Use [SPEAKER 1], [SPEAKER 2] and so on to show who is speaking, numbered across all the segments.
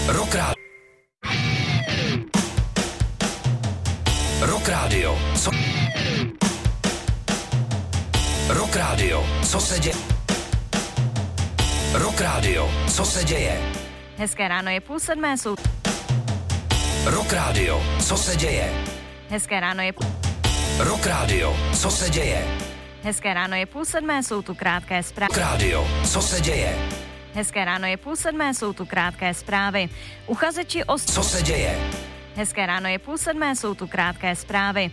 [SPEAKER 1] Rock Radio. Rock Radio. Co se děje? Rock Radio. Co se děje?
[SPEAKER 2] Hezké ráno je 6:30, jsou...
[SPEAKER 1] Rock Radio. Co se děje?
[SPEAKER 2] Hezké ráno je...
[SPEAKER 1] Rock Radio. Co se děje?
[SPEAKER 2] Hezké ráno je 6:30, jsou tu krátké zprávy.
[SPEAKER 1] Rock Radio. Co se děje?
[SPEAKER 2] Hezké ráno je 6:30, jsou tu krátké zprávy. Uchazeči o...
[SPEAKER 1] Co se děje?
[SPEAKER 2] Hezké ráno je 6:30, jsou tu krátké zprávy.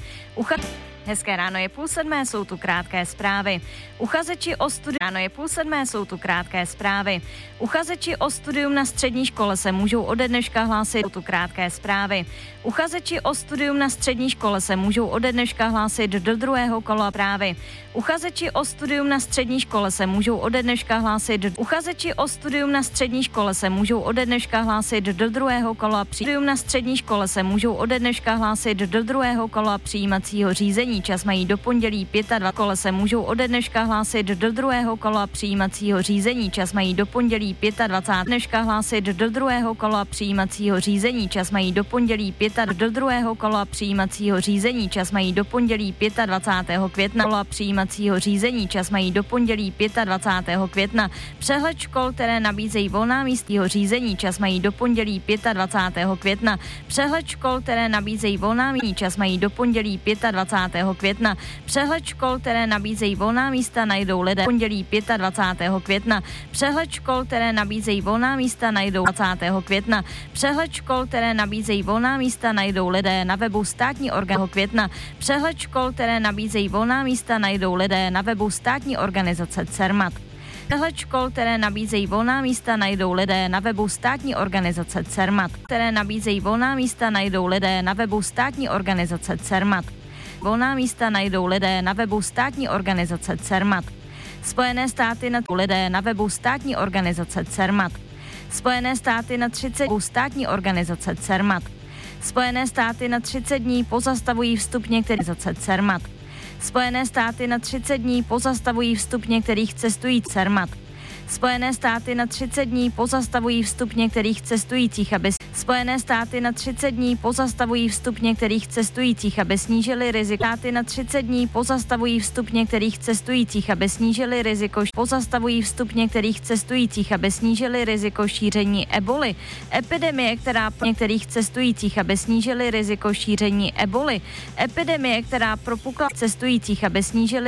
[SPEAKER 2] Hezké ráno je 6:30, jsou tu krátké zprávy. Uchazeči o studium... Ráno je 6:30, jsou tu krátké zprávy. Uchazeči o studium na střední škole se můžou ode dneška hlásit. Jsou tu krátké zprávy. Uchazeči o studium na střední škole se můžou ode dneška hlásit do druhého kola právy. Uchazeči o studium na střední škole se můžou ode dneška hlásit. Uchazeči o studium na střední škole se můžou ode dneška hlásit do druhého kola. Studium na střední škole se můžou ode dneška hlásit do druhého kola přijímacího řízení. Čas mají do pondělí 25. Kole se můžou ode dneška hlásit do druhého kola přijímacího řízení. Čas mají do pondělí 25. Dneška hlásit do druhého kola přijímacího řízení. Čas mají do pondělí 5. Do druhého kola přijímacího řízení. Čas mají do pondělí 25. května. Kola přijímacího řízení. Čas mají do pondělí 25. května. Přehled škol, které nabízejí volná místního řízení. Čas mají do pondělí 25. května. Přehled škol, které nabízejí volná místní. Čas mají do pondělí 25. května. Přehled škol, které nabízejí volná místa, najdou lidé pondělí 25. května. Přehled škol, které nabízejí volná místa, najdou 20. května. Přehled škol, které nabízejí volná místa, najdou lidé na webu státní orgánu května. Přehled škol, které nabízejí volná místa, najdou lidé na webu státní organizace CERMAT. Přehled škol, které nabízejí volná místa, najdou lidé na webu státní organizace CERMAT. Které nabízejí volná místa, najdou lidé na webu státní organizace CERMAT. Volná místa najdou lidé na webu státní organizace CERMAT. Spojené státy na lidé na webu státní organizace CERMAT. Spojené státy na 30 státní organizace CERMAT. Spojené státy na 30 dní pozastavují vstup některých CERMAT. Spojené státy na 30 dní pozastavují vstup některých cestujících CERMAT. Spojené státy na 30 dní pozastavují vstup některých cestujících, aby Spojené státy na 30 dní pozastavují vstup některých cestujících, aby snížili riziko. Státy na 30 dní pozastavují vstup některých cestujících, aby snížili riziko. Pozastavují vstup některých cestujících, aby snížili riziko šíření eboli. Epidemie, která některých cestujících, aby snížili riziko šíření eboli. Epidemie, která propukla cestujících, aby snížili